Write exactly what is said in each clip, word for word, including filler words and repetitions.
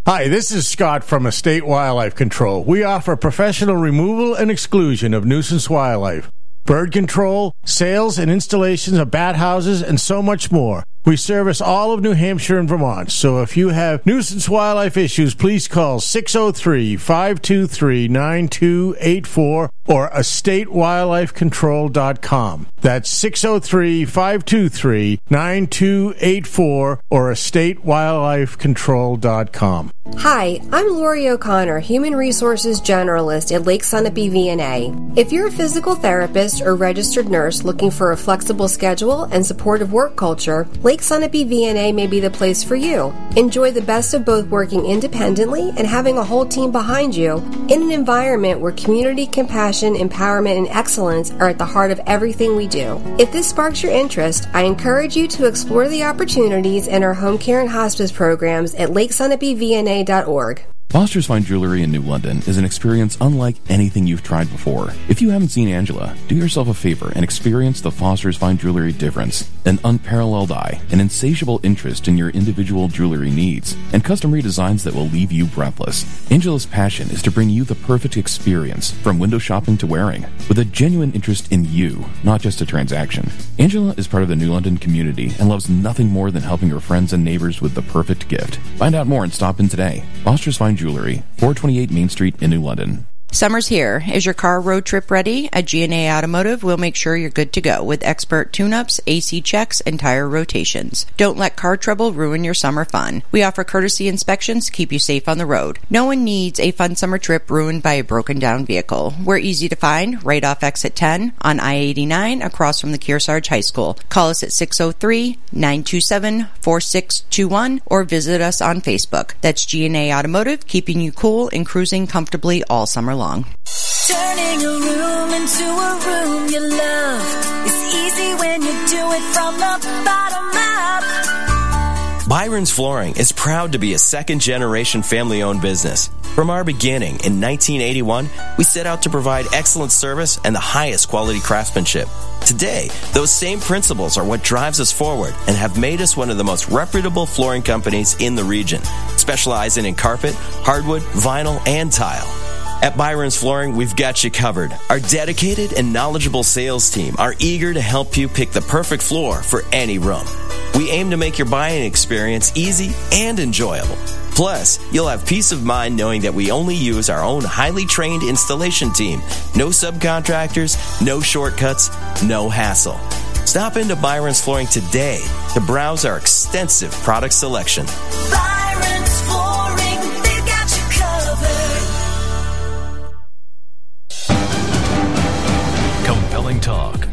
Hi, this is Scott from Estate Wildlife Control. We offer professional removal and exclusion of nuisance wildlife, bird control, sales and installations of bat houses, and so much more. We service all of New Hampshire and Vermont, so if you have nuisance wildlife issues, please call six oh three, five two three, nine two eight four or estate wildlife control dot com. That's six oh three, five two three, nine two eight four or estate wildlife control dot com. Hi, I'm Lori O'Connor, Human Resources Generalist at Lake Sunapee V N A. If you're a physical therapist or registered nurse looking for a flexible schedule and supportive work culture, Lake Sunapee V N A may be the place for you. Enjoy the best of both working independently and having a whole team behind you in an environment where community, compassion, empowerment, and excellence are at the heart of everything we do. If this sparks your interest, I encourage you to explore the opportunities in our home care and hospice programs at lake sunapee v n a dot org. Foster's Fine Jewelry in New London is an experience unlike anything you've tried before. If you haven't seen Angela, do yourself a favor and experience the Foster's Fine Jewelry difference. An unparalleled eye, an insatiable interest in your individual jewelry needs, and custom redesigns that will leave you breathless. Angela's passion is to bring you the perfect experience, from window shopping to wearing, with a genuine interest in you, not just a transaction. Angela is part of the New London community and loves nothing more than helping her friends and neighbors with the perfect gift. Find out more and stop in today. Foster's Fine Jewelry, four twenty-eight Main Street in New London. Summer's here. Is your car road trip ready? At G and A Automotive, we'll make sure you're good to go with expert tune-ups, A C checks, and tire rotations. Don't let car trouble ruin your summer fun. We offer courtesy inspections to keep you safe on the road. No one needs a fun summer trip ruined by a broken-down vehicle. We're easy to find right off Exit ten on I eighty-nine across from the Kearsarge High School. Call us at six oh three, nine two seven, four six two one or visit us on Facebook. That's G and A Automotive, keeping you cool and cruising comfortably all summer long. Turning a room into a room you love is easy when you do it from the bottom up. Byron's Flooring is proud to be a second-generation family-owned business. From our beginning in nineteen eighty-one, we set out to provide excellent service and the highest quality craftsmanship. Today, those same principles are what drives us forward and have made us one of the most reputable flooring companies in the region, specializing in carpet, hardwood, vinyl, and tile. At Byron's Flooring, we've got you covered. Our dedicated and knowledgeable sales team are eager to help you pick the perfect floor for any room. We aim to make your buying experience easy and enjoyable. Plus, you'll have peace of mind knowing that we only use our own highly trained installation team. No subcontractors, no shortcuts, no hassle. Stop into Byron's Flooring today to browse our extensive product selection. Byron's Flooring, they've got you covered. Compelling talk.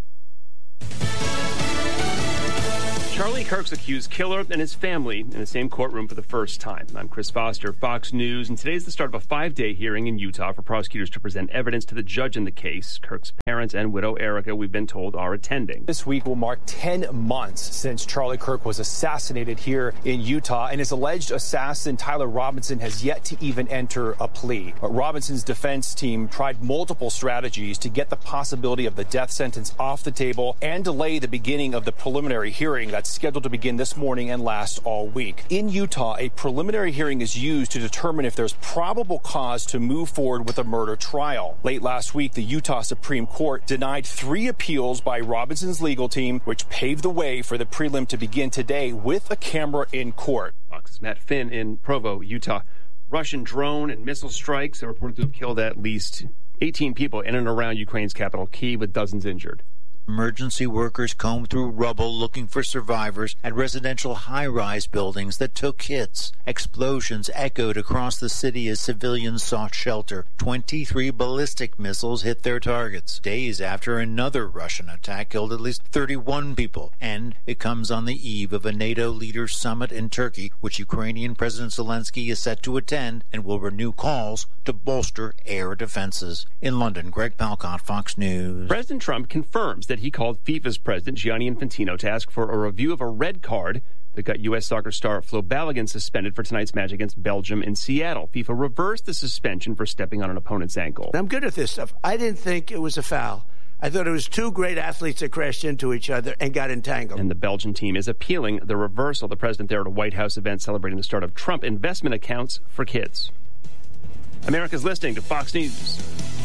Charlie Kirk's accused killer and his family in the same courtroom for the first time. I'm Chris Foster, Fox News, and today's the start of a five-day hearing in Utah for prosecutors to present evidence to the judge in the case. Kirk's parents and widow Erica, we've been told, are attending. This week will mark ten months since Charlie Kirk was assassinated here in Utah, and his alleged assassin, Tyler Robinson, has yet to even enter a plea. Robinson's defense team tried multiple strategies to get the possibility of the death sentence off the table and delay the beginning of the preliminary hearing that's scheduled to begin this morning and last all week. In Utah, a preliminary hearing is used to determine if there's probable cause to move forward with a murder trial. Late last week, the Utah Supreme Court denied three appeals by Robinson's legal team, which paved the way for the prelim to begin today with a camera in court. Fox's Matt Finn in Provo, Utah. Russian drone and missile strikes are reported to have killed at least eighteen people in and around Ukraine's capital, Kyiv, with dozens injured. Emergency workers combed through rubble looking for survivors at residential high-rise buildings that took hits. Explosions echoed across the city as civilians sought shelter. twenty-three ballistic missiles hit their targets, days after another Russian attack killed at least thirty-one people. And it comes on the eve of a NATO leaders' summit in Turkey, which Ukrainian President Zelensky is set to attend and will renew calls to bolster air defenses. In London, Greg Palcott, Fox News. President Trump confirms that he called FIFA's president, Gianni Infantino, to ask for a review of a red card that got U S soccer star Flo Balogun suspended for tonight's match against Belgium in Seattle. FIFA reversed the suspension for stepping on an opponent's ankle. I'm good at this stuff. I didn't think it was a foul. I thought it was two great athletes that crashed into each other and got entangled. And the Belgian team is appealing the reversal. The president there at a White House event celebrating the start of Trump investment accounts for kids. America's listening to Fox News.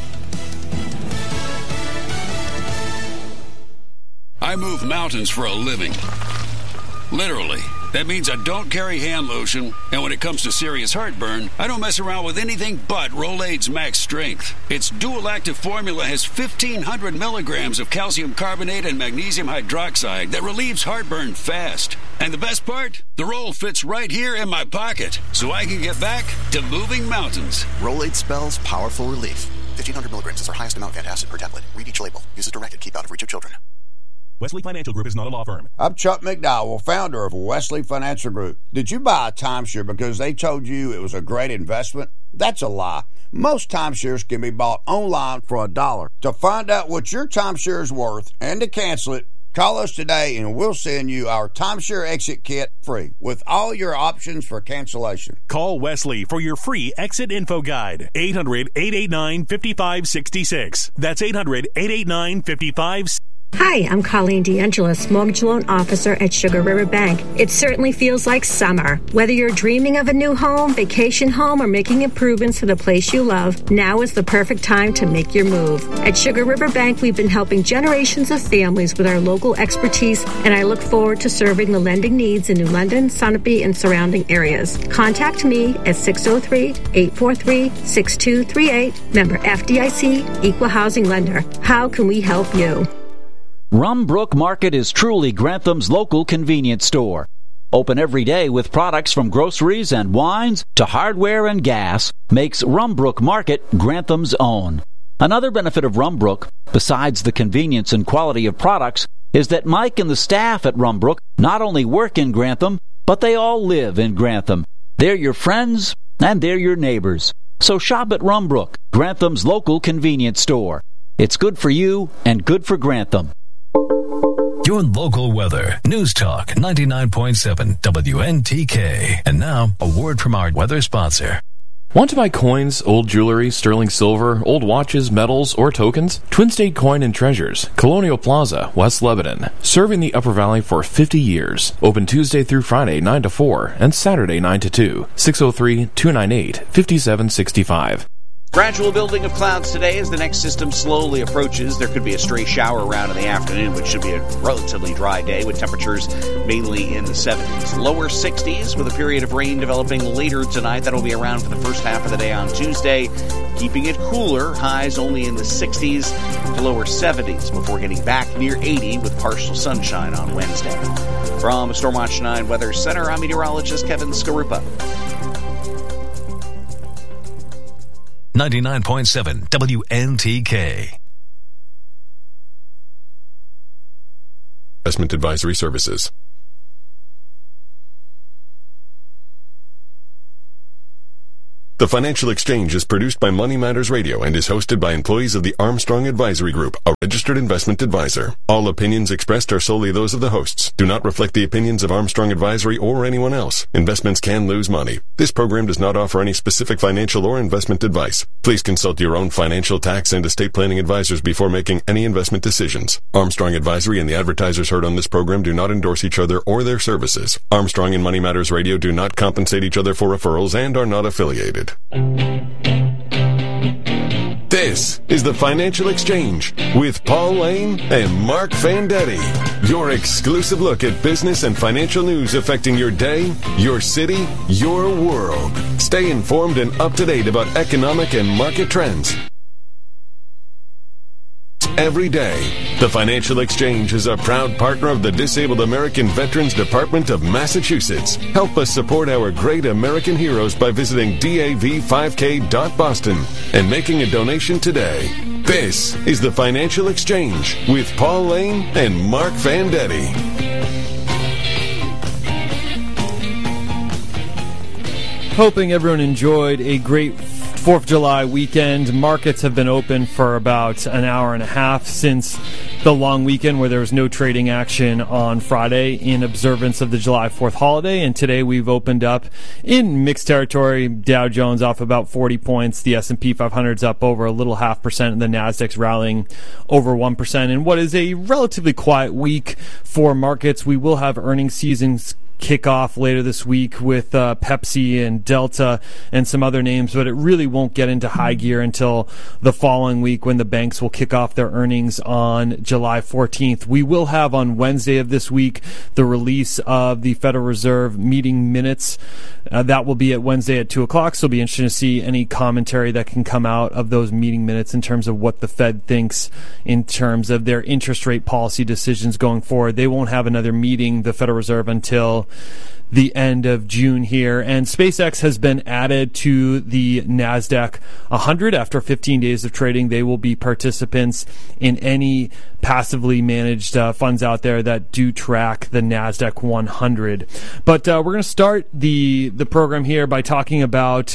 I move mountains for a living. Literally. That means I don't carry hand lotion, and when it comes to serious heartburn, I don't mess around with anything but Rolaids Max Strength. Its dual-active formula has fifteen hundred milligrams of calcium carbonate and magnesium hydroxide that relieves heartburn fast. And the best part? The roll fits right here in my pocket, so I can get back to moving mountains. Rolaids spells powerful relief. fifteen hundred milligrams is our highest amount of antacid per tablet. Read each label. Use as directed. Keep out of reach of children. Wesley Financial Group is not a law firm. I'm Chuck McDowell, founder of Wesley Financial Group. Did you buy a timeshare because they told you it was a great investment? That's a lie. Most timeshares can be bought online for a dollar. To find out what your timeshare is worth and to cancel it, call us today and we'll send you our timeshare exit kit free with all your options for cancellation. Call Wesley for your free exit info guide. eight hundred, eight eight nine, five five six six. That's eight hundred, eight eight nine, five five six six. Hi, I'm Colleen D'Angelis, Mortgage Loan Officer at Sugar River Bank. It certainly feels like summer. Whether you're dreaming of a new home, vacation home, or making improvements to the place you love, now is the perfect time to make your move. At Sugar River Bank, we've been helping generations of families with our local expertise, and I look forward to serving the lending needs in New London, Sunapee, and surrounding areas. Contact me at six oh three, eight four three, six two three eight, member F D I C, Equal Housing Lender. How can we help you? Rumbrook Market is truly Grantham's local convenience store. Open every day with products from groceries and wines to hardware and gas makes Rumbrook Market Grantham's own. Another benefit of Rumbrook, besides the convenience and quality of products, is that Mike and the staff at Rumbrook not only work in Grantham, but they all live in Grantham. They're your friends and they're your neighbors. So shop at Rumbrook, Grantham's local convenience store. It's good for you and good for Grantham. Your local weather. News Talk ninety-nine point seven W N T K. And now, a word from our weather sponsor. Want to buy coins, old jewelry, sterling silver, old watches, medals, or tokens? Twin State Coin and Treasures, Colonial Plaza, West Lebanon. Serving the Upper Valley for fifty years. Open Tuesday through Friday, nine to four, and Saturday, nine to two. six oh three, two nine eight, five seven six five. Gradual building of clouds today as the next system slowly approaches. There could be a stray shower around in the afternoon, which should be a relatively dry day with temperatures mainly in the seventies. Lower sixties with a period of rain developing later tonight. That'll be around for the first half of the day on Tuesday. Keeping it cooler, highs only in the sixties to lower seventies before getting back near eighty with partial sunshine on Wednesday. From Stormwatch nine Weather Center, I'm meteorologist Kevin Skarupa. ninety-nine point seven W N T K. Investment Advisory Services. The Financial Exchange is produced by Money Matters Radio and is hosted by employees of the Armstrong Advisory Group, a registered investment advisor. All opinions expressed are solely those of the hosts, do not reflect the opinions of Armstrong Advisory or anyone else. Investments can lose money. This program does not offer any specific financial or investment advice. Please consult your own financial, tax, and estate planning advisors before making any investment decisions. Armstrong Advisory and the advertisers heard on this program do not endorse each other or their services. Armstrong and Money Matters Radio do not compensate each other for referrals and are not affiliated. This is the Financial Exchange with Paul Lane and Mark Fandetti. Your exclusive look at business and financial news affecting your day, your city, your world. Stay informed and up to date about economic and market trends every day. The Financial Exchange is a proud partner of the Disabled American Veterans Department of Massachusetts. Help us support our great American heroes by visiting D A V five K dot boston and making a donation today. This is the Financial Exchange with Paul Lane and Mark Fandetti. Hoping everyone enjoyed a great fourth of July weekend. Markets have been open for about an hour and a half since the long weekend where there was no trading action on Friday in observance of the July fourth holiday. And today we've opened up in mixed territory. Dow Jones off about forty points. The S and P five hundred's up over a little half percent, and the Nasdaq's rallying over one percent. In what is a relatively quiet week for markets, we will have earnings seasons kick off later this week with uh, Pepsi and Delta and some other names, but it really won't get into high gear until the following week when the banks will kick off their earnings on July fourteenth. We will have on Wednesday of this week the release of the Federal Reserve meeting minutes. Uh, that will be at Wednesday at two o'clock, so it'll be interesting to see any commentary that can come out of those meeting minutes in terms of what the Fed thinks in terms of their interest rate policy decisions going forward. They won't have another meeting, the Federal Reserve, until the end of June here. And SpaceX has been added to the NASDAQ one hundred after fifteen days of trading. They will be participants in any passively managed uh, funds out there that do track the NASDAQ one hundred. But uh, we're going to start the the program here by talking about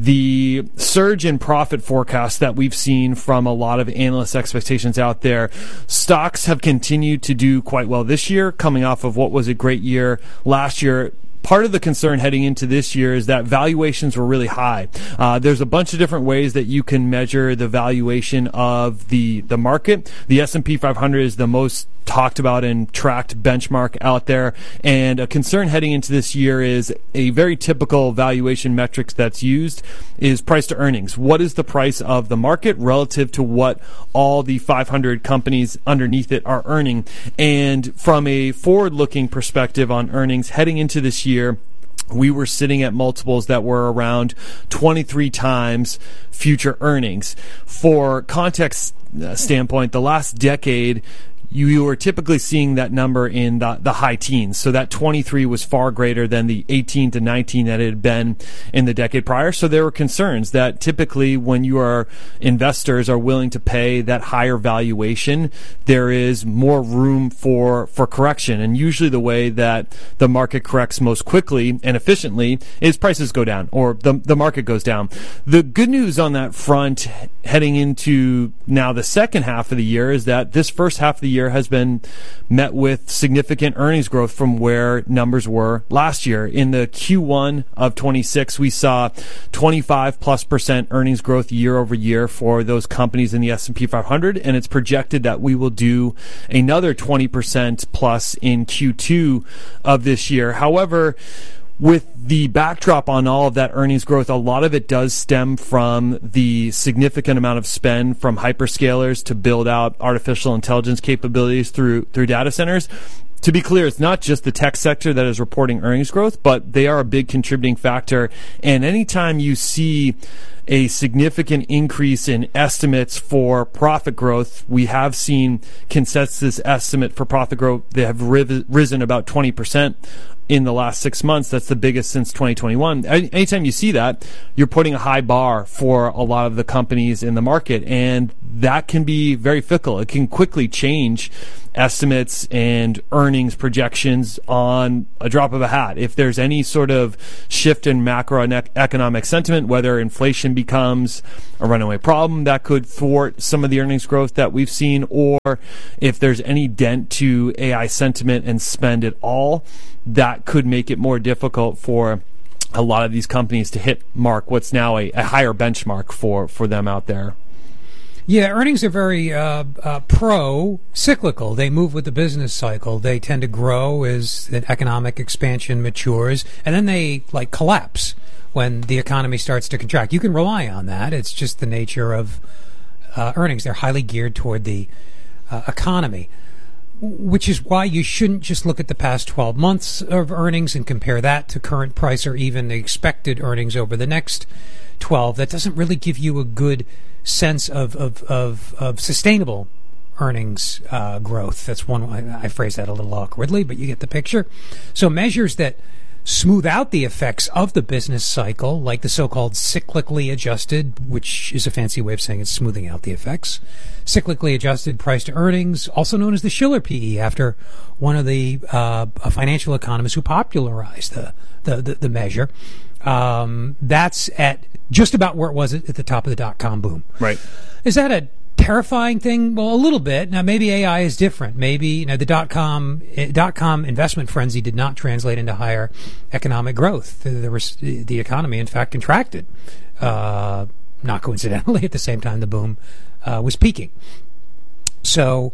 the surge in profit forecast that we've seen from a lot of analyst expectations out there. Stocks have continued to do quite well this year, coming off of what was a great year last year. Part of the concern heading into this year is that valuations were really high. Uh, there's a bunch of different ways that you can measure the valuation of the, the market. The S and P five hundred is the most talked about and tracked benchmark out there. And a concern heading into this year is a very typical valuation metric that's used is price to earnings. What is the price of the market relative to what all the five hundred companies underneath it are earning? And from a forward-looking perspective on earnings heading into this year, we were sitting at multiples that were around twenty-three times future earnings. For context standpoint, the last decade, You, you were typically seeing that number in the, the high teens. So that twenty-three was far greater than the eighteen to nineteen that it had been in the decade prior. So there were concerns that typically when you are investors are willing to pay that higher valuation, there is more room for, for correction. And usually the way that the market corrects most quickly and efficiently is prices go down or the, the market goes down. The good news on that front heading into now the second half of the year is that this first half of the year has been met with significant earnings growth from where numbers were last year. In the Q one of twenty-six, we saw twenty-five plus percent earnings growth year over year for those companies in the S and P five hundred, and it's projected that we will do another twenty percent plus in Q two of this year. However, with the backdrop on all of that earnings growth, a lot of it does stem from the significant amount of spend from hyperscalers to build out artificial intelligence capabilities through through data centers. To be clear, it's not just the tech sector that is reporting earnings growth, but they are a big contributing factor. And anytime you see a significant increase in estimates for profit growth, we have seen consensus estimate for profit growth. They have risen about twenty percent in the last six months. That's the biggest since twenty twenty-one. Anytime you see that, you're putting a high bar for a lot of the companies in the market, and that can be very fickle. It can quickly change estimates and earnings projections on a drop of a hat. If there's any sort of shift in macroeconomic sentiment, whether inflation becomes a runaway problem that could thwart some of the earnings growth that we've seen, or if there's any dent to A I sentiment and spend at all, that could make it more difficult for a lot of these companies to hit mark what's now a, a higher benchmark for, for them out there. Yeah, earnings are very uh, uh, pro-cyclical. They move with the business cycle. They tend to grow as the economic expansion matures, and then they like collapse when the economy starts to contract. You can rely on that. It's just the nature of uh, earnings. They're highly geared toward the uh, economy, which is why you shouldn't just look at the past twelve months of earnings and compare that to current price or even the expected earnings over the next twelve. That doesn't really give you a good sense of of of, of sustainable earnings uh, growth. That's one. I, I phrase that a little awkwardly, but you get the picture. So measures that smooth out the effects of the business cycle, like the so-called cyclically adjusted, which is a fancy way of saying it's smoothing out the effects. Cyclically adjusted price to earnings, also known as the Shiller P E, after one of the uh, financial economists who popularized the the, the, the measure. Um, that's at just about where it was at, at the top of the dot-com boom. Right. Is that a terrifying thing? Well, a little bit. Now, maybe A I is different. Maybe, you know, the dot-com dot-com investment frenzy did not translate into higher economic growth. There was, the economy, in fact, contracted. Uh, not coincidentally, at the same time the boom uh, was peaking. So,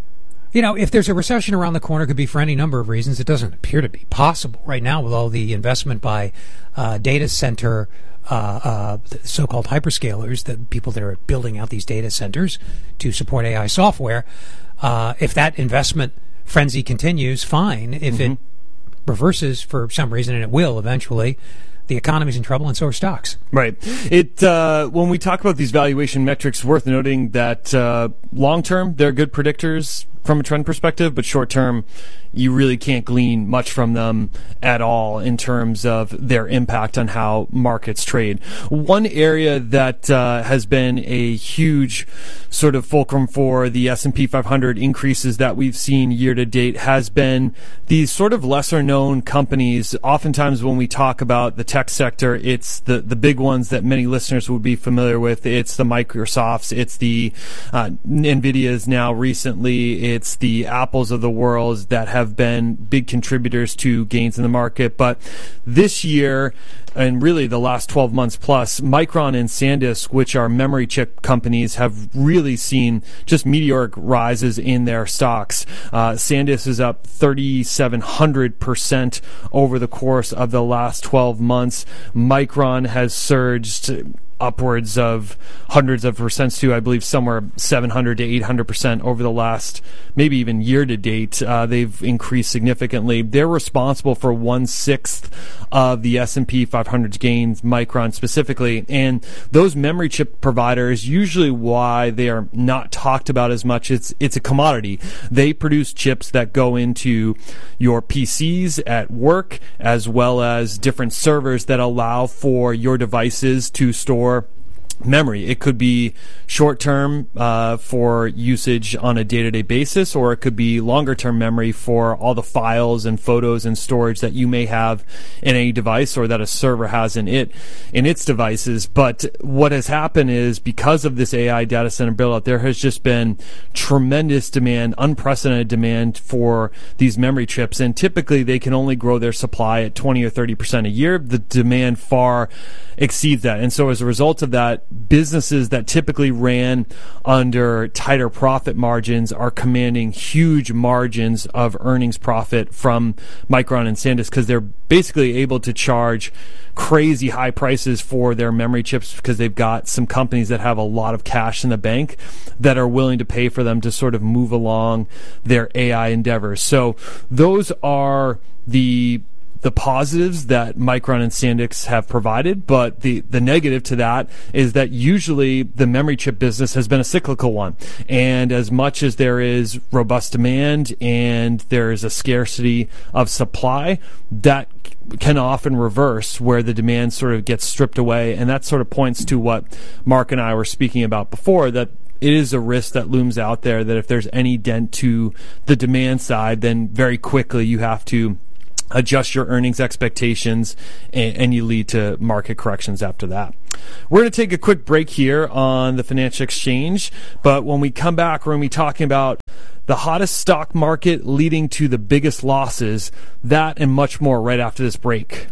you know, if there's a recession around the corner, it could be for any number of reasons. It doesn't appear to be possible right now with all the investment by uh, data center Uh, uh, so-called hyperscalers, the people that are building out these data centers to support A I software. Uh, if that investment frenzy continues, fine. If mm-hmm. it reverses for some reason, and it will eventually, the economy's in trouble, and so are stocks. Right. It uh, when we talk about these valuation metrics, worth noting that uh, long-term, they're good predictors from a trend perspective, but short-term, you really can't glean much from them at all in terms of their impact on how markets trade. One area that uh, has been a huge sort of fulcrum for the S and P five hundred increases that we've seen year to date has been these sort of lesser known companies. Oftentimes when we talk about the tech sector, it's the, the big ones that many listeners would be familiar with. It's the Microsofts, it's the uh, NVIDIAs now recently, it's the Apples of the world that have been big contributors to gains in the market. But this year, and really the last twelve months plus, Micron and SanDisk, which are memory chip companies, have really seen just meteoric rises in their stocks. Uh, SanDisk is up thirty-seven hundred percent over the course of the last twelve months. Micron has surged upwards of hundreds of percents to, I believe, somewhere seven hundred to eight hundred percent over the last, maybe even year to date. Uh, they've increased significantly. They're responsible for one-sixth of the S and P five hundred's gains, Micron specifically. And those memory chip providers, usually why they are not talked about as much, it's, it's a commodity. They produce chips that go into your P Cs at work, as well as different servers that allow for your devices to store memory. It could be short-term uh, for usage on a day-to-day basis, or it could be longer-term memory for all the files and photos and storage that you may have in a device or that a server has in it in its devices. But what has happened is, because of this A I data center build-out, there has just been tremendous demand, unprecedented demand for these memory chips, and typically they can only grow their supply at twenty or thirty percent a year. The demand far exceeds that. And so as a result of that, businesses that typically ran under tighter profit margins are commanding huge margins of earnings profit from Micron and SanDisk, because they're basically able to charge crazy high prices for their memory chips, because they've got some companies that have a lot of cash in the bank that are willing to pay for them to sort of move along their A I endeavors. So those are the the positives that Micron and SanDisk have provided, but the, the negative to that is that usually the memory chip business has been a cyclical one. And as much as there is robust demand and there is a scarcity of supply, that can often reverse where the demand sort of gets stripped away. And that sort of points to what Mark and I were speaking about before, that it is a risk that looms out there, that if there's any dent to the demand side, then very quickly you have to adjust your earnings expectations, and, and you lead to market corrections after that. We're going to take a quick break here on the Financial Exchange, but when we come back, we're going to be talking about the hottest stock market leading to the biggest losses, that and much more right after this break.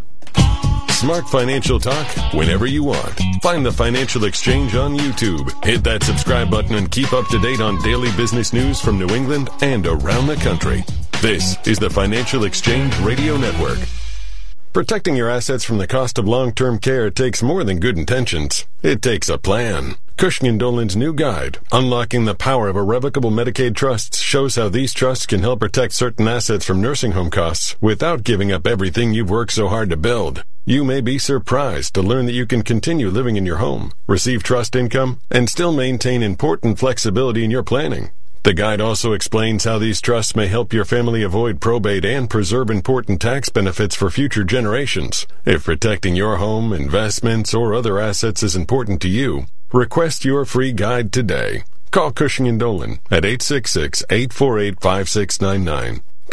Smart financial talk whenever you want. Find the Financial Exchange on YouTube. Hit that subscribe button and keep up to date on daily business news from New England and around the country. This is the Financial Exchange Radio Network. Protecting your assets from the cost of long-term care takes more than good intentions. It takes a plan. Cushing and Dolan's new guide, Unlocking the Power of Irrevocable Medicaid Trusts, shows how these trusts can help protect certain assets from nursing home costs without giving up everything you've worked so hard to build. You may be surprised to learn that you can continue living in your home, receive trust income, and still maintain important flexibility in your planning. The guide also explains how these trusts may help your family avoid probate and preserve important tax benefits for future generations. If protecting your home, investments, or other assets is important to you, request your free guide today. Call Cushing and Dolan at eight six six, eight four eight, five six nine nine.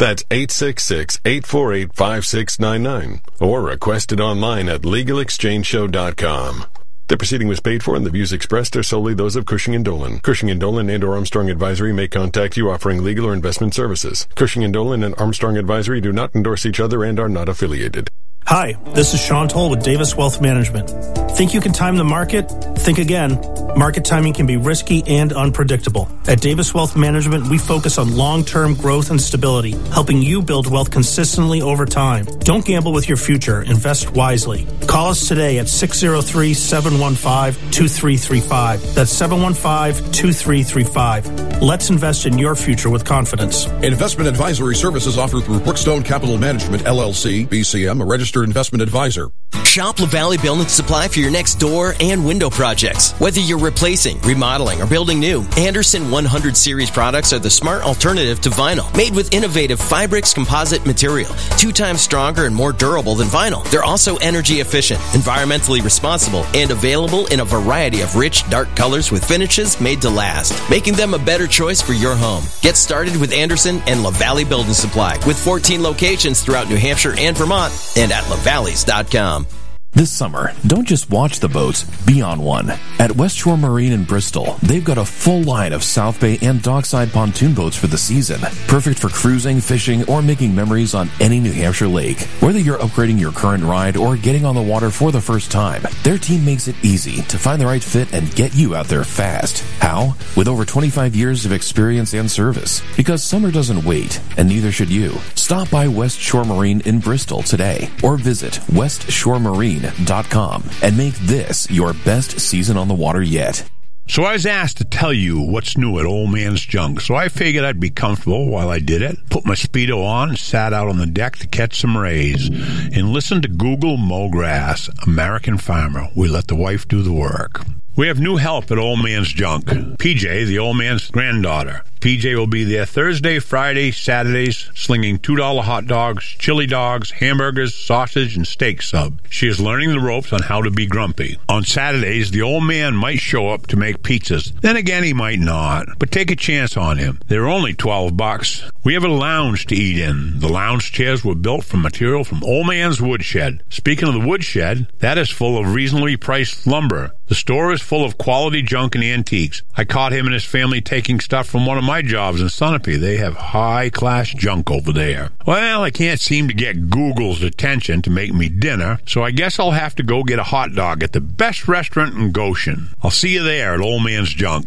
That's eight six six, eight four eight, five six nine nine or request it online at legal exchange show dot com. The proceeding was paid for and the views expressed are solely those of Cushing and Dolan. Cushing and Dolan and or Armstrong Advisory may contact you offering legal or investment services. Cushing and Dolan and Armstrong Advisory do not endorse each other and are not affiliated. Hi, this is Sean Toll with Davis Wealth Management. Think you can time the market? Think again. Market timing can be risky and unpredictable. At Davis Wealth Management, we focus on long-term growth and stability, helping you build wealth consistently over time. Don't gamble with your future. Invest wisely. Call us today at six oh three, seven one five, two three three five. That's seven one five, two three three five. Let's invest in your future with confidence. Investment advisory services offered through Brookstone Capital Management, L L C, B C M, a registered investment advisor. Shop LaValle Building Supply for your next door and window projects. Whether you're replacing, remodeling, or building new, Anderson one hundred series products are the smart alternative to vinyl. Made with innovative Fibrix composite material, two times stronger and more durable than vinyl. They're also energy efficient, environmentally responsible, and available in a variety of rich, dark colors with finishes made to last, making them a better choice for your home. Get started with Anderson and LaValle Building Supply with fourteen locations throughout New Hampshire and Vermont and at lavalleys dot com. This summer, don't just watch the boats, be on one. At West Shore Marine in Bristol, they've got a full line of South Bay and dockside pontoon boats for the season. Perfect for cruising, fishing, or making memories on any New Hampshire lake. Whether you're upgrading your current ride or getting on the water for the first time, their team makes it easy to find the right fit and get you out there fast. How? With over twenty-five years of experience and service. Because summer doesn't wait, and neither should you. Stop by West Shore Marine in Bristol today, or visit west shore marine dot com and make this your best season on the water yet. So I was asked to tell you what's new at Old Man's Junk, so I figured I'd be comfortable while I did it, put my Speedo on and sat out on the deck to catch some rays, and listen to Google Mow Grass, American Farmer. We let the wife do the work. We have new help at Old Man's Junk. P J, the old man's granddaughter. P J will be there Thursday, Friday, Saturdays, slinging two dollar hot dogs, chili dogs, hamburgers, sausage, and steak sub. She is learning the ropes on how to be grumpy. On Saturdays, the old man might show up to make pizzas. Then again, he might not. But take a chance on him. They're only twelve bucks. We have a lounge to eat in. The lounge chairs were built from material from Old Man's Woodshed. Speaking of the woodshed, that is full of reasonably priced lumber. The store is full of quality junk and antiques. I caught him and his family taking stuff from one of my jobs in Sunapee. They have high-class junk over there. Well, I can't seem to get Google's attention to make me dinner, so I guess I'll have to go get a hot dog at the best restaurant in Goshen. I'll see you there at Old Man's Junk.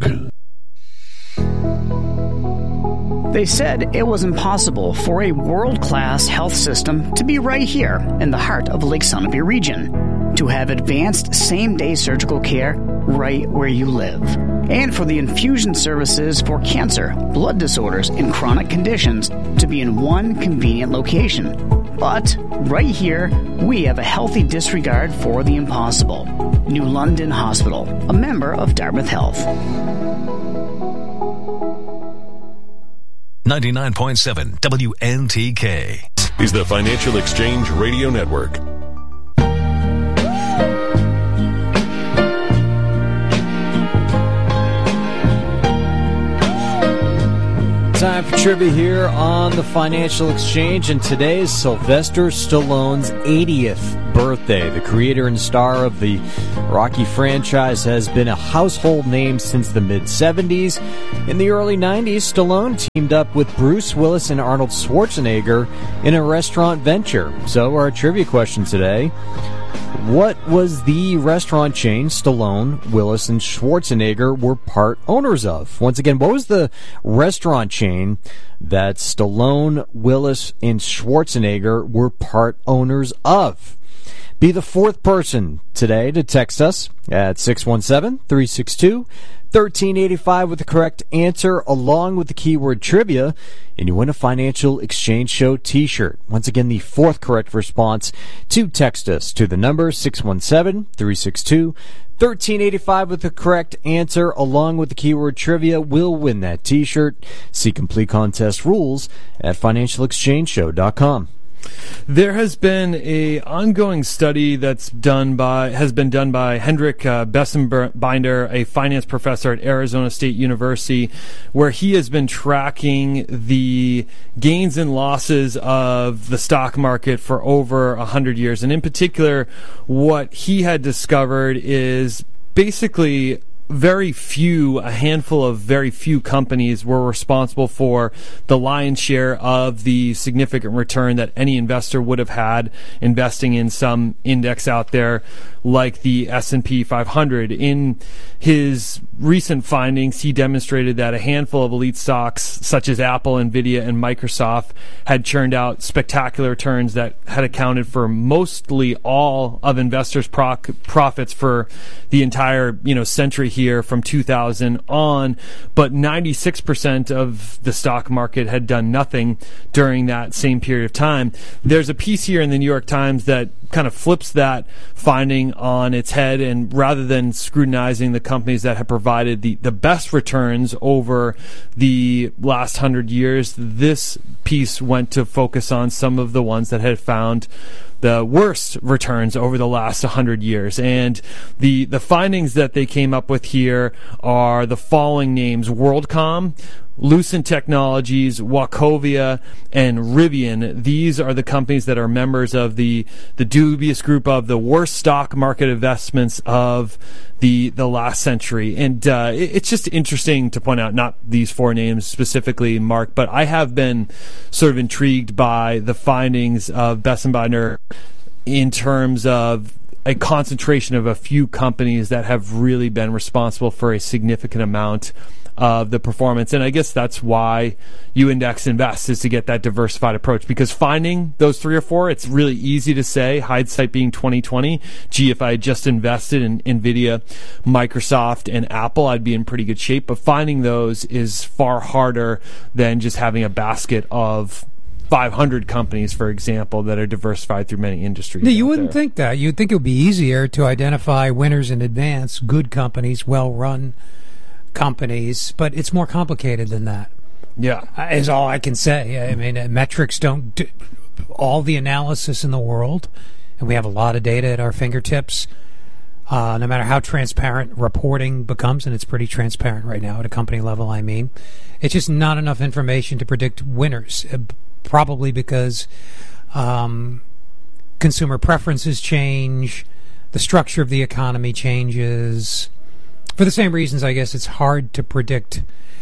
They said it was impossible for a world-class health system to be right here in the heart of Lake Sunapee region, to have advanced same-day surgical care right where you live, and for the infusion services for cancer, blood disorders, and chronic conditions to be in one convenient location. But right here, we have a healthy disregard for the impossible. New London Hospital, a member of Dartmouth Health. ninety-nine point seven W N T K is the Financial Exchange Radio Network. Time for trivia here on the Financial Exchange, and today is Sylvester Stallone's eightieth birthday. The creator and star of the Rocky franchise has been a household name since the mid-seventies. In the early nineties, Stallone teamed up with Bruce Willis and Arnold Schwarzenegger in a restaurant venture. So our trivia question today: what was the restaurant chain Stallone, Willis, and Schwarzenegger were part owners of? Once again, what was the restaurant chain that Stallone, Willis, and Schwarzenegger were part owners of? Be the fourth person today to text us at six one seven, three six two, one three eight five with the correct answer along with the keyword trivia, and you win a Financial Exchange Show t-shirt. Once again, the fourth correct response to text us to the number six one seven, three six two, one three eight five with the correct answer along with the keyword trivia will win that t-shirt. See complete contest rules at financial exchange show dot com. There has been a ongoing study that's done by has been done by Hendrik uh, Bessenbinder, a finance professor at Arizona State University, where he has been tracking the gains and losses of the stock market for over a hundred years, and in particular, what he had discovered is basically very few, a handful of very few companies were responsible for the lion's share of the significant return that any investor would have had investing in some index out there like the S and P five hundred. In his recent findings, he demonstrated that a handful of elite stocks such as Apple, Nvidia, and Microsoft had churned out spectacular returns that had accounted for mostly all of investors' proc- profits for the entire, you know, century here from two thousand on, but ninety-six percent of the stock market had done nothing during that same period of time. There's a piece here in the New York Times that kind of flips that finding on its head, and rather than scrutinizing the companies that have provided the, the best returns over the last hundred years, this piece went to focus on some of the ones that had found the worst returns over the last one hundred years. And the, the findings that they came up with here are the following names: WorldCom, Lucent Technologies, Wachovia, and Rivian. These are the companies that are members of the, the dubious group of the worst stock market investments of the the last century. And uh, it, it's just interesting to point out, not these four names specifically, Mark, but I have been sort of intrigued by the findings of Bessenbinder in terms of a concentration of a few companies that have really been responsible for a significant amount of the performance. And I guess that's why you index invest, is to get that diversified approach, because finding those three or four, it's really easy to say, hindsight being twenty twenty, gee, if I had just invested in Nvidia, Microsoft, and Apple, I'd be in pretty good shape. But finding those is far harder than just having a basket of five hundred companies, for example, that are diversified through many industries. No, you wouldn't there. think that. You'd think it would be easier to identify winners in advance, good companies, well-run companies, but it's more complicated than that. Yeah. Is all I can say. I mean, uh, metrics don't do all the analysis in the world, and we have a lot of data at our fingertips. Uh, no matter how transparent reporting becomes, and it's pretty transparent right now at a company level, I mean, it's just not enough information to predict winners, uh, probably because um, consumer preferences change, the structure of the economy changes. For the same reasons, I guess it's hard to predict.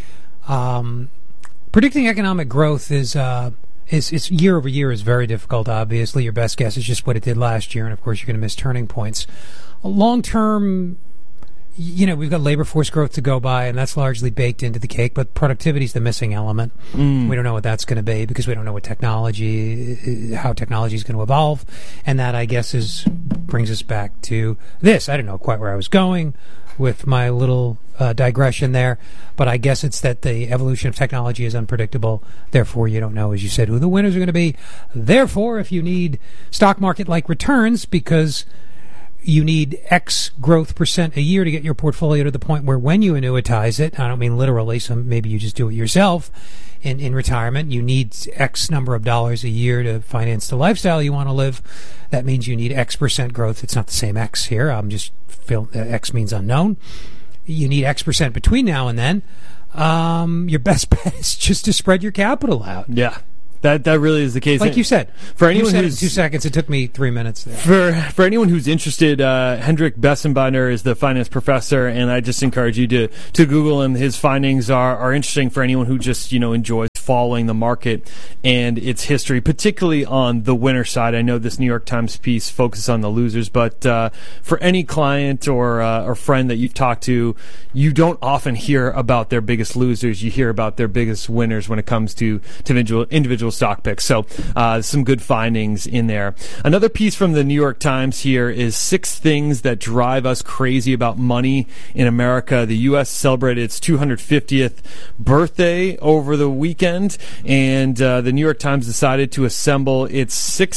Um, predicting economic growth is, uh, is, is year over year is very difficult. Obviously, your best guess is just what it did last year, and of course, you're going to miss turning points. Long term, you know, we've got labor force growth to go by, and that's largely baked into the cake. But productivity is the missing element. Mm. We don't know what that's going to be because we don't know what technology, how technology is going to evolve, and that, I guess, is brings us back to this. I don't know quite where I was going with my little uh, digression there, but I guess it's that the evolution of technology is unpredictable. Therefore, you don't know, as you said, who the winners are going to be. Therefore, if you need stock market-like returns because you need X growth percent a year to get your portfolio to the point where when you annuitize it, I don't mean literally, so maybe you just do it yourself in, in retirement, you need X number of dollars a year to finance the lifestyle you want to live. That means you need X percent growth. It's not the same X here. I'm just feel, uh, X means unknown. You need X percent between now and then. Um, your best bet is just to spread your capital out. Yeah. That that really is the case. Like you said. For anyone you said who's it in two seconds, it took me three minutes there. For for anyone who's interested, uh, Hendrik Bessenbinder is the finance professor, and I just encourage you to, to Google him. His findings are, are interesting for anyone who just, you know, enjoys following the market and its history, particularly on the winner side. I know this New York Times piece focuses on the losers, but uh, for any client or uh, or friend that you've talked to, you don't often hear about their biggest losers. You hear about their biggest winners when it comes to, to individual, individual stock picks. So uh, some good findings in there. Another piece from the New York Times here is six things that drive us crazy about money in America. The U S celebrated its two hundred fiftieth birthday over the weekend, and uh, the New York Times decided to assemble its six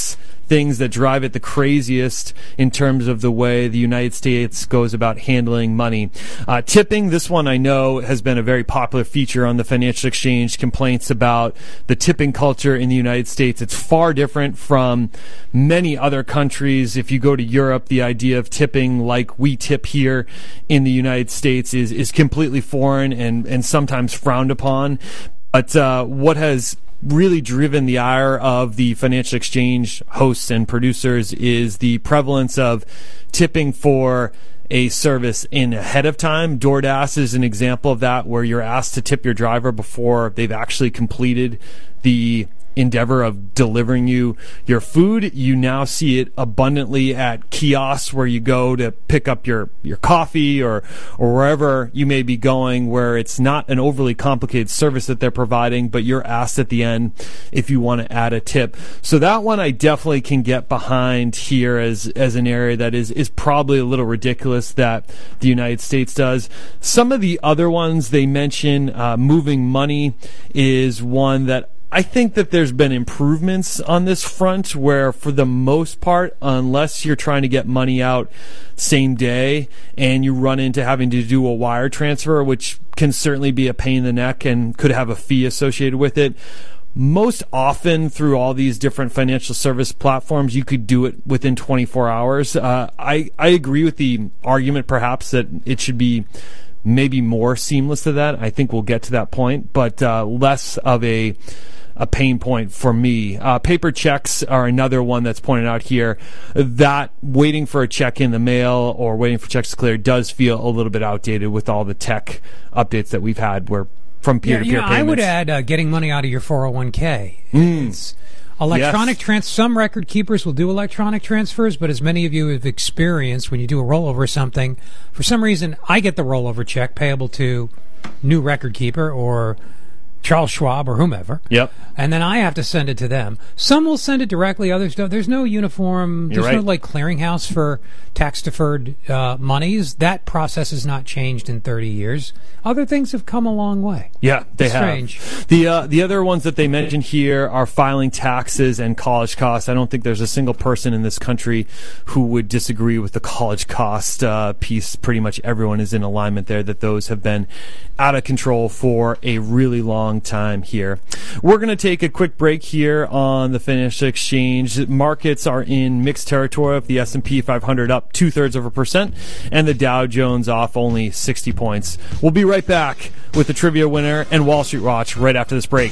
things that drive it the craziest in terms of the way the United States goes about handling money. Uh, tipping, this one I know has been a very popular feature on the Financial Exchange. Complaints about the tipping culture in the United States. It's far different from many other countries. If you go to Europe, the idea of tipping like we tip here in the United States is, is completely foreign and, and sometimes frowned upon. But uh, what has really driven the ire of the Financial Exchange hosts and producers is the prevalence of tipping for a service in ahead of time. DoorDash is an example of that, where you're asked to tip your driver before they've actually completed the endeavor of delivering you your food. You now see it abundantly at kiosks where you go to pick up your, your coffee or, or wherever you may be going, where it's not an overly complicated service that they're providing, but you're asked at the end if you want to add a tip. So that one I definitely can get behind here as, as an area that is, is probably a little ridiculous that the United States does. Some of the other ones they mention, uh, moving money is one that I think that there's been improvements on this front where, for the most part, unless you're trying to get money out same day and you run into having to do a wire transfer, which can certainly be a pain in the neck and could have a fee associated with it, most often through all these different financial service platforms, you could do it within twenty-four hours. Uh, I, I agree with the argument perhaps that it should be maybe more seamless to that. I think we'll get to that point, but uh, less of a a pain point for me. Uh, paper checks are another one that's pointed out here. That waiting for a check in the mail or waiting for checks to clear does feel a little bit outdated with all the tech updates that we've had where from peer-to-peer yeah, you know, payments. I would add uh, getting money out of your four oh one k. Mm. It's electronic yes. trans. Some record keepers will do electronic transfers, but as many of you have experienced, when you do a rollover or something, for some reason, I get the rollover check payable to new record keeper or Charles Schwab or whomever. Yep. And then I have to send it to them. Some will send it directly. Others don't. There's no uniform. You're there's right. no like clearinghouse for tax deferred uh, monies. That process has not changed in thirty years. Other things have come a long way. Yeah, they it's have. Strange. The uh, the other ones that they mentioned here are filing taxes and college costs. I don't think there's a single person in this country who would disagree with the college cost uh, piece. Pretty much everyone is in alignment there that those have been out of control for a really long time here. We're going to take a quick break here on the Financial Exchange. Markets are in mixed territory with the S and P five hundred up two-thirds of a percent and the Dow Jones off only sixty points. We'll be right back with the trivia winner and Wall Street Watch right after this break.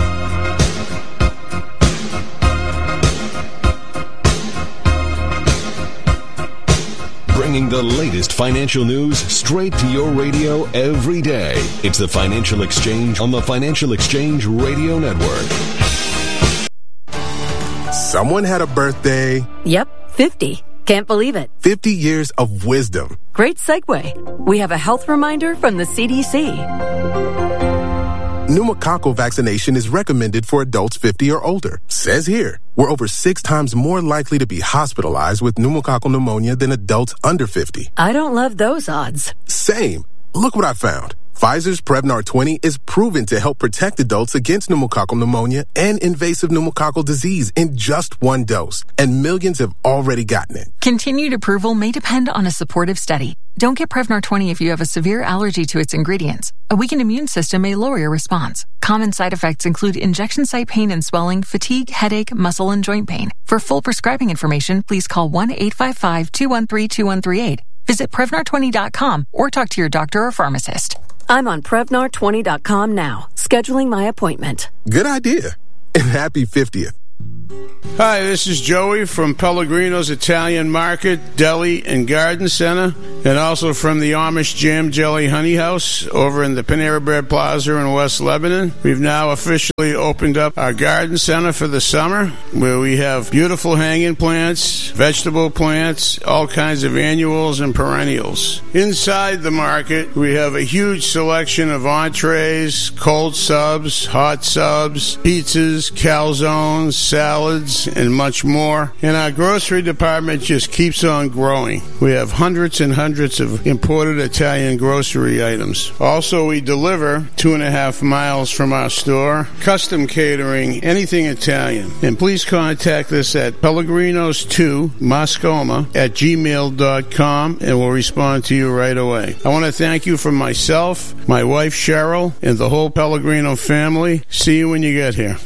Bringing the latest financial news straight to your radio every day. It's the Financial Exchange on the Financial Exchange Radio Network. Someone had a birthday. Yep, fifty. Can't believe it. fifty years of wisdom. Great segue. We have a health reminder from the C D C. Pneumococcal vaccination is recommended for adults fifty or older. Says here, we're over six times more likely to be hospitalized with pneumococcal pneumonia than adults under fifty. I don't love those odds. Same. Look what I found. Pfizer's Prevnar twenty is proven to help protect adults against pneumococcal pneumonia and invasive pneumococcal disease in just one dose, and millions have already gotten it. Continued approval may depend on a supportive study. Don't get Prevnar twenty if you have a severe allergy to its ingredients. A weakened immune system may lower your response. Common side effects include injection site pain and swelling, fatigue, headache, muscle, and joint pain. For full prescribing information, please call one eight five five, two one three, two one three eight. Visit Prevnar twenty dot com or talk to your doctor or pharmacist. I'm on Prevnar twenty dot com now, scheduling my appointment. Good idea. And happy fiftieth. Hi, this is Joey from Pellegrino's Italian Market, Deli, and Garden Center, and also from the Amish Jam Jelly Honey House over in the Panera Bread Plaza in West Lebanon. We've now officially opened up our garden center for the summer, where we have beautiful hanging plants, vegetable plants, all kinds of annuals and perennials. Inside the market, we have a huge selection of entrees, cold subs, hot subs, pizzas, calzones, salads, and much more. And our grocery department just keeps on growing. We have hundreds and hundreds hundreds of imported Italian grocery items. Also, we deliver two and a half miles from our store, custom catering, anything Italian. And please contact us at pellegrinos two moscoma at gmail dot com and we'll respond to you right away. I want to thank you from myself, my wife Cheryl, and the whole Pellegrino family. See you when you get here.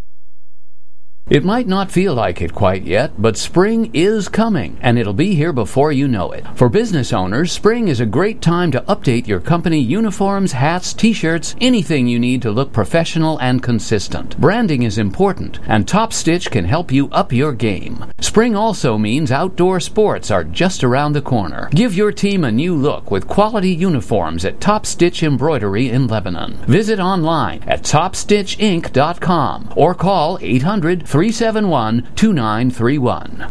It might not feel like it quite yet, but spring is coming, and it'll be here before you know it. For business owners, spring is a great time to update your company uniforms, hats, t-shirts, anything you need to look professional and consistent. Branding is important, and Top Stitch can help you up your game. Spring also means outdoor sports are just around the corner. Give your team a new look with quality uniforms at Top Stitch Embroidery in Lebanon. Visit online at top stitch inc dot com or call eight hundred, three seven one, two nine three one.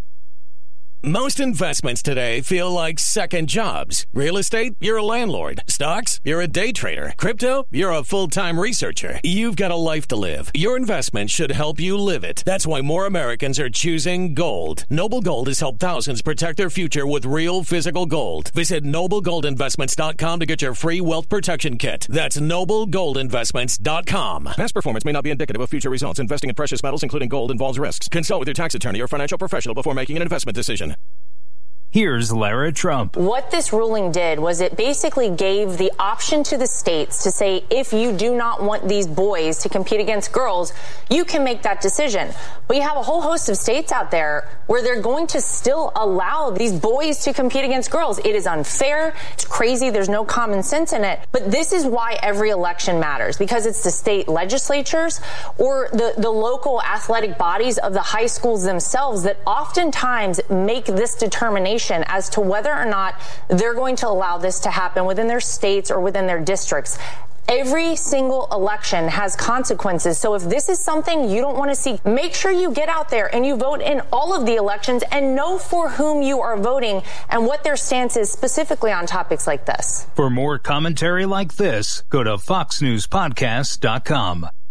Most investments today feel like second jobs. Real estate, you're a landlord. Stocks, you're a day trader. Crypto, you're a full-time researcher. You've got a life to live. Your investment should help you live it. That's why more Americans are choosing gold. Noble Gold has helped thousands protect their future with real physical gold. Visit noble gold investments dot com to get your free wealth protection kit. That's noble gold investments dot com. Past performance may not be indicative of future results. Investing in precious metals, including gold, involves risks. Consult with your tax attorney or financial professional before making an investment decision. Here's Lara Trump. What this ruling did was it basically gave the option to the states to say, if you do not want these boys to compete against girls, you can make that decision. But you have a whole host of states out there where they're going to still allow these boys to compete against girls. It is unfair. It's crazy. There's no common sense in it. But this is why every election matters, because it's the state legislatures or the, the local athletic bodies of the high schools themselves that oftentimes make this determination as to whether or not they're going to allow this to happen within their states or within their districts. Every single election has consequences. So if this is something you don't want to see, make sure you get out there and you vote in all of the elections and know for whom you are voting and what their stance is specifically on topics like this. For more commentary like this, go to fox news podcast dot com.